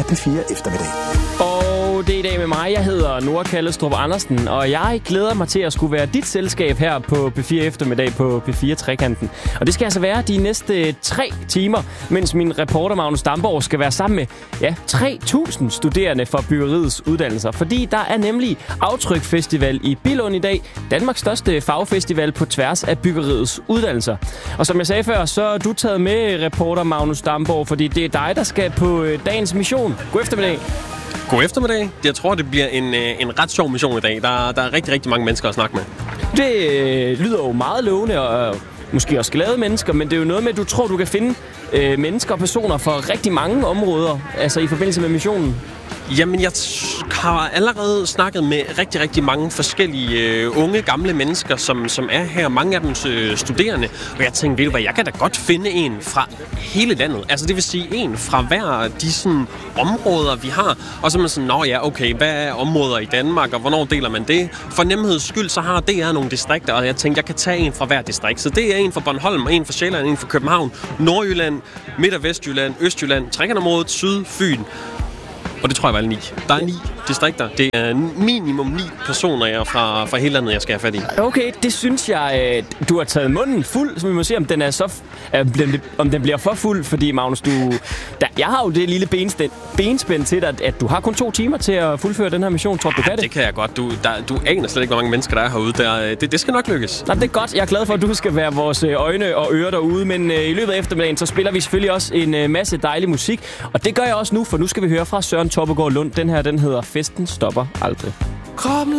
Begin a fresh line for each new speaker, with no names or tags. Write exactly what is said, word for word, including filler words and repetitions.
P fire Eftermiddag.
Og det er i dag med mig. Jeg hedder Nora Kallestrup Andersen, og jeg glæder mig til at skulle være dit selskab her på P fire Eftermiddag på P fire Trekanten. Og det skal altså være de næste tre timer, mens min reporter Magnus Damborg skal være sammen med ja, tre tusind studerende fra byggeriets uddannelser. Fordi der er nemlig Aftryk Festival i Billund i dag. Danmarks største fagfestival på tværs af byggeriets uddannelser. Og som jeg sagde før, så er du taget med, reporter Magnus Damborg, fordi det er dig, der skal på dagens mission. God eftermiddag.
God eftermiddag. Jeg tror, det bliver en, en ret sjov mission i dag. Der, der er rigtig, rigtig mange mennesker at snakke med.
Det øh, lyder jo meget lovende, og øh, måske også glade mennesker, men det er jo noget med, at du tror, du kan finde øh, mennesker og personer fra rigtig mange områder, altså i forbindelse med missionen.
Jamen, jeg har allerede snakket med rigtig, rigtig mange forskellige øh, unge, gamle mennesker, som, som er her. Mange af dem øh, studerende. Og jeg tænkte, ved du hvad, jeg kan da godt finde en fra hele landet. Altså, det vil sige en fra hver af de sådan, områder, vi har. Og så er man sådan, nå ja, okay, hvad er områder i Danmark, og hvornår deler man det? For nemheds skyld, så har D R nogle distrikter, og jeg tænkte, jeg kan tage en fra hver distrikt. Så det er en fra Bornholm, og en fra Sjælland, en fra København, Nordjylland, Midt- og Vestjylland, Østjylland, Trekantområdet, Syd, Fyn. Og det tror jeg var alle ni. Der er ni distrikter. Det er minimum ni personer fra, fra hele landet, jeg skal have fat i.
Okay, det synes jeg, du har taget munden fuld, så vi må se, om den er så, om den bliver for fuld, fordi Magnus, du, der, jeg har jo det lille benspænd, benspænd til dig, at du har kun to timer til at fuldføre den her mission. Tror du, du kan det?
Det kan jeg godt. Du, der, du aner slet ikke, hvor mange mennesker der er herude. Der, det, det skal nok lykkes.
Nej, det er godt. Jeg er glad for, at du skal være vores øjne og ører derude, men øh, i løbet af eftermiddagen, så spiller vi selvfølgelig også en øh, masse dejlig musik, og det gør jeg også nu, for nu skal vi høre fra Søren Toppegaard Lund. Den her, den hedder Festen stopper aldrig.
Kom